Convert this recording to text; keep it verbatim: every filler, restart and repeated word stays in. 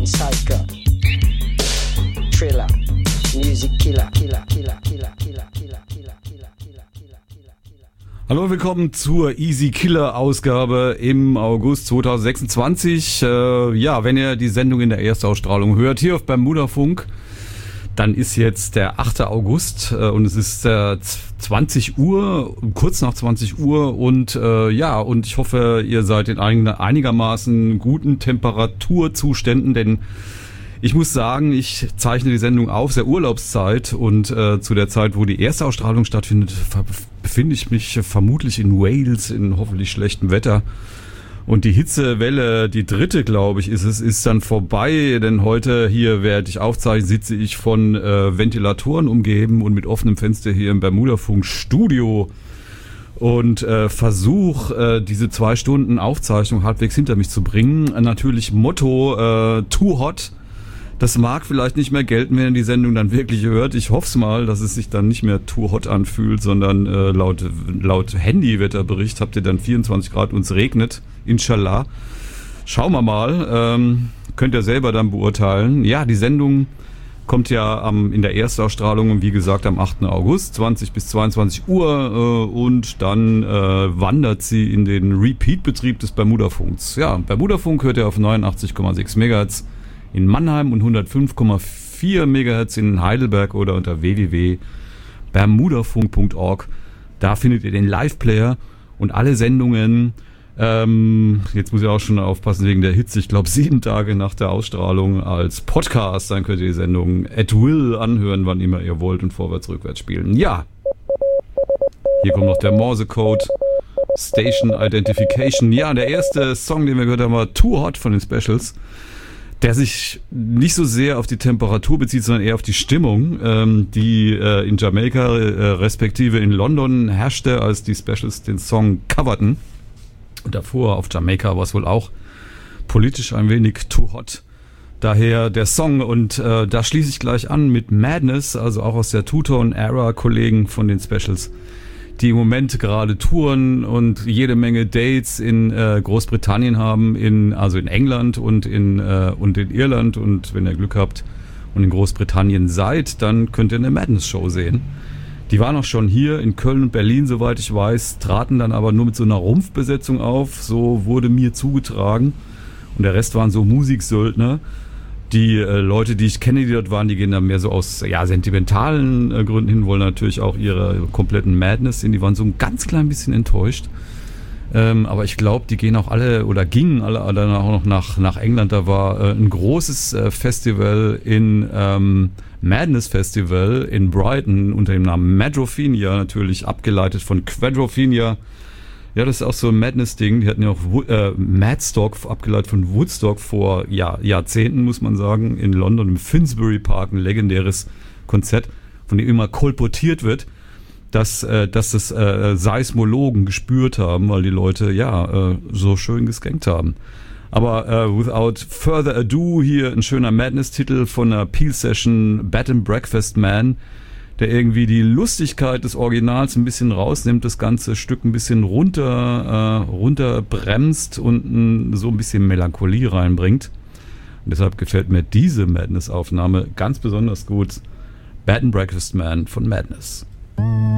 Psycho, Triller, Music Killer, Killer, Killer, Killer, Killer, Killer, Killer, Killer, Killer, Killer, Killer. Hallo, willkommen zur Easy Killer Ausgabe im August zweitausendsechsundzwanzig. Äh, ja, wenn ihr die Sendung in der Erstausstrahlung hört, hier auf Bermuda Funk, dann ist jetzt der achte August äh, und es ist äh, zwanzig Uhr, kurz nach zwanzig Uhr und äh, ja, und ich hoffe, ihr seid in einig, einigermaßen guten Temperaturzuständen, denn ich muss sagen, ich zeichne die Sendung auf, sehr Urlaubszeit und äh, zu der Zeit, wo die erste Ausstrahlung stattfindet, ver- befinde ich mich vermutlich in Wales in hoffentlich schlechtem Wetter. Und die Hitzewelle, die dritte, glaube ich, ist es, ist dann vorbei, denn heute hier, während ich aufzeichne, sitze ich von äh, Ventilatoren umgeben und mit offenem Fenster hier im Bermuda-Funk Studio und äh, versuche, äh, diese zwei Stunden Aufzeichnung halbwegs hinter mich zu bringen. Natürlich Motto, äh, too hot. Das mag vielleicht nicht mehr gelten, wenn ihr die Sendung dann wirklich hört. Ich hoffe es mal, dass es sich dann nicht mehr too hot anfühlt, sondern äh, laut, laut Handywetterbericht habt ihr dann vierundzwanzig Grad und es regnet. Inshallah. Schauen wir mal. Ähm, könnt ihr selber dann beurteilen. Ja, die Sendung kommt ja am, in der Erstausstrahlung, wie gesagt, am achten August, zwanzig bis zweiundzwanzig Uhr. Äh, und dann äh, wandert sie in den Repeat-Betrieb des Bermuda-Funks. Ja, Bermuda-Funk hört ihr auf neunundachtzig Komma sechs Megahertz in Mannheim und hundertfünf Komma vier Megahertz in Heidelberg oder unter w w w punkt bermudafunk punkt org. Da findet ihr den Live-Player und alle Sendungen. Ähm, jetzt muss ich auch schon aufpassen wegen der Hitze. Ich glaube, sieben Tage nach der Ausstrahlung als Podcast. Dann könnt ihr die Sendung at will anhören, wann immer ihr wollt und vorwärts, rückwärts spielen. Ja, hier kommt noch der Morse-Code. Station Identification. Ja, der erste Song, den wir gehört haben, war Too Hot von den Specials, der sich nicht so sehr auf die Temperatur bezieht, sondern eher auf die Stimmung, ähm, die äh, in Jamaika äh, respektive in London herrschte, als die Specials den Song coverten. Und davor auf Jamaika war es wohl auch politisch ein wenig too hot. Daher der Song und äh, da schließe ich gleich an mit Madness, also auch aus der Two-Tone-Era, Kollegen von den Specials, die im Moment gerade touren und jede Menge Dates in äh, Großbritannien haben, in also in England und in äh, und in Irland, und wenn ihr Glück habt und in Großbritannien seid, dann könnt ihr eine Madness-Show sehen. Die waren auch schon hier in Köln und Berlin, soweit ich weiß, traten dann aber nur mit so einer Rumpfbesetzung auf, so wurde mir zugetragen, und der Rest waren so Musiksöldner. Die äh, Leute, die ich kenne, die dort waren, die gehen da mehr so aus ja, sentimentalen äh, Gründen hin, wollen natürlich auch ihre kompletten Madness sehen. Die waren so ein ganz klein bisschen enttäuscht. Ähm, aber ich glaube, die gehen auch alle oder gingen alle, alle dann auch noch nach, nach England. Da war äh, ein großes äh, Festival in ähm, Madness Festival in Brighton unter dem Namen Madrophenia, natürlich abgeleitet von Quadrophenia. Ja, das ist auch so ein Madness-Ding. Die hatten ja auch Wo- äh, Madstock, abgeleitet von Woodstock, vor ja, Jahrzehnten, muss man sagen, in London im Finsbury Park, ein legendäres Konzert, von dem immer kolportiert wird, dass, äh, dass das äh, Seismologen gespürt haben, weil die Leute ja äh, so schön geskankt haben. Aber äh, without further ado, hier ein schöner Madness-Titel von einer Peel-Session, Bed and Breakfast Man, der irgendwie die Lustigkeit des Originals ein bisschen rausnimmt, das ganze Stück ein bisschen runter, äh, runter bremst und n, so ein bisschen Melancholie reinbringt. Und deshalb gefällt mir diese Madness-Aufnahme ganz besonders gut. Bed and Breakfast Man von Madness.